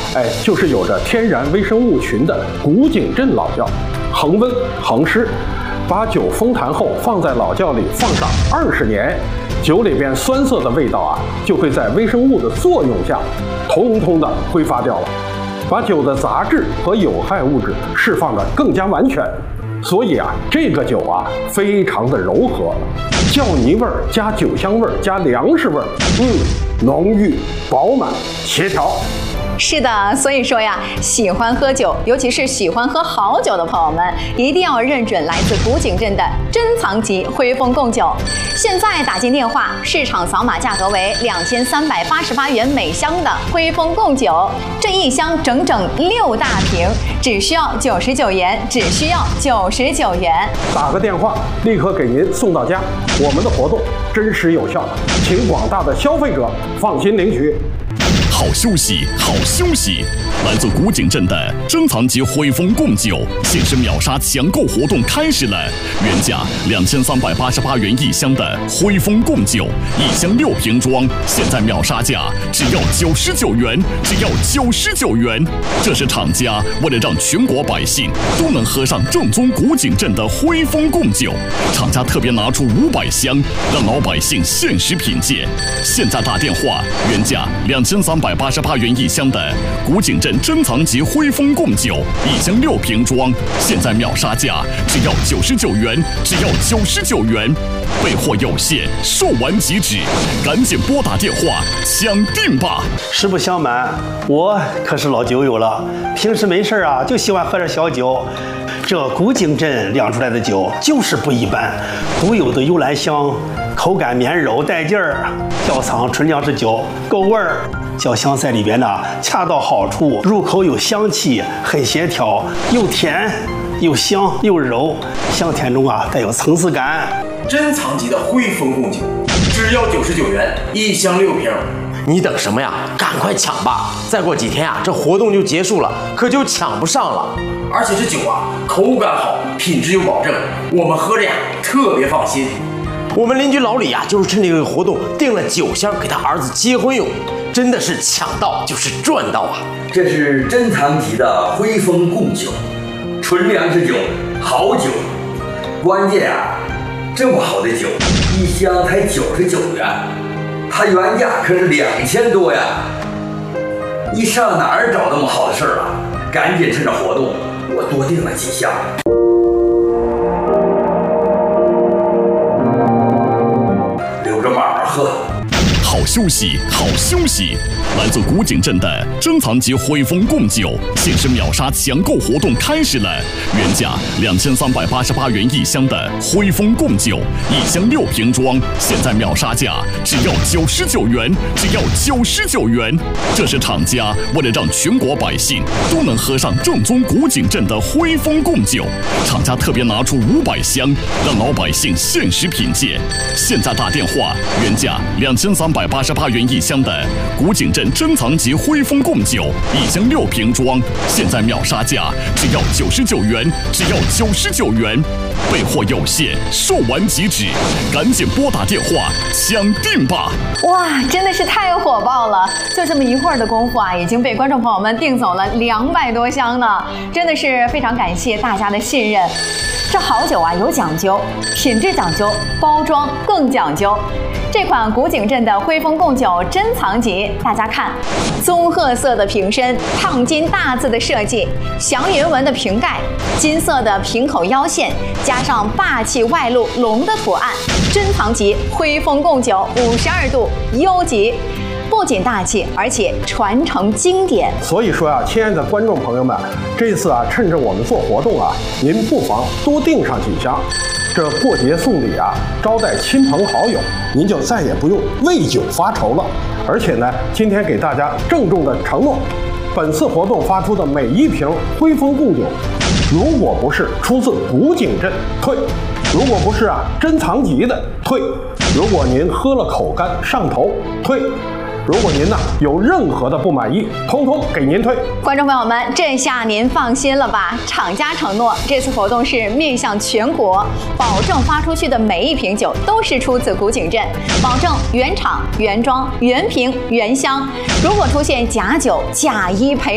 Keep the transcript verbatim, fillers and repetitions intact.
哎，就是有着天然微生物群的古井镇老窖，恒温恒湿，把酒封坛后放在老窖里放上二十年，酒里边酸涩的味道啊，就会在微生物的作用下，通通的挥发掉了，把酒的杂质和有害物质释放的更加完全。所以啊，这个酒啊，非常的柔和，酵泥味儿加酒香味儿加粮食味儿，嗯，浓郁饱满协调。 是的，所以说呀，喜欢喝酒，尤其是喜欢喝好酒的朋友们，一定要认准来自古井镇的珍藏级徽丰贡酒。现在打进电话，市场扫码价格为两千三百八十八元每箱的徽丰贡酒，这一箱整整六大瓶，只需要九十九元，只需要九十九元。 打个电话，立刻给您送到家。我们的活动真实有效，请广大的消费者放心领取。 好休息，好休息！来自古井镇的珍藏级徽丰贡酒限时秒杀抢购活动开始了，原价两千三百八十八元一箱的徽丰贡酒，一箱六瓶装，现在秒杀价只要九十九元，只要九十九元。这是厂家为了让全国百姓都能喝上正宗古井镇的徽丰贡酒，厂家特别拿出五百箱，让老百姓限时品鉴。现在打电话，原价两千三百八十八元一箱的古井镇珍藏级徽丰贡酒，一箱六瓶装，现在秒杀价只要九十九元，只要九十九元。备货有限，售完即止，赶紧拨打电话抢订吧！ 实不相瞒，我可是老酒友了，平时没事啊就喜欢喝点小酒。这古井镇酿出来的酒就是不一般，独有的幽兰香，口感绵柔带劲儿，窖藏纯粮食酒够味儿。小香在里边呢，恰到好处，入口有香气，很协调，又甜又香又柔，香甜中啊带有层次感。 珍藏级的徽丰贡酒，只要九十九元一箱六瓶。 你等什么呀？赶快抢吧！再过几天啊，这活动就结束了，可就抢不上了。 而且这酒啊，口感好，品质有保证，我们喝着呀特别放心。 我们邻居老李啊，就是趁这个活动订了酒箱给他儿子结婚用，真的是抢到就是赚到啊！ 这是珍藏级的徽丰贡酒，纯粮食酒，好酒。关键啊，这么好的酒，一箱才九十九元，它原价可是两千多呀！你上哪儿找那么好的事儿啊？赶紧趁着活动，我多订了几箱。留着慢慢喝。 好休息，好休息！来自古井镇的珍藏级徽丰贡酒限时秒杀抢购活动开始了，原价两千三百八十八元一箱的徽丰贡酒，一箱六瓶装，现在秒杀价只要九十九元，只要九十九元。这是厂家为了让全国百姓都能喝上正宗古井镇的徽丰贡酒，厂家特别拿出五百箱，让老百姓限时品鉴。现在打电话，原价两千三百八十八元一箱的古井镇珍藏级徽丰贡酒，一箱六瓶装，现在秒杀价只要九十九元，只要九十九元。备货有限，售完即止，赶紧拨打电话抢订吧！ 哇，真的是太火爆了！就这么一会儿的功夫啊，已经被观众朋友们订走了两百多箱呢，真的是非常感谢大家的信任。这好酒啊有讲究，品质讲究，包装更讲究。这款古井镇的徽丰贡酒珍藏级，大家看，棕褐色的瓶身，烫金大字的设计，祥云纹的瓶盖，金色的瓶口腰线，加上霸气外露龙的图案，珍藏级徽丰贡酒五十二度优级。不仅大气，而且传承经典。 所以说啊，亲爱的观众朋友们，这次啊，趁着我们做活动啊，您不妨多订上几箱。这过节送礼啊，招待亲朋好友，您就再也不用为酒发愁了。而且呢，今天给大家郑重的承诺，本次活动发出的每一瓶徽丰贡酒，如果不是出自古井镇，退；如果不是啊珍藏级的，退；如果您喝了口干上头，退。如果您呢有任何的不满意，通通给您退。 观众朋友们，这下您放心了吧？厂家承诺，这次活动是面向全国，保证发出去的每一瓶酒都是出自古井镇，保证原厂、原装、原瓶、原箱。如果出现假酒、假一赔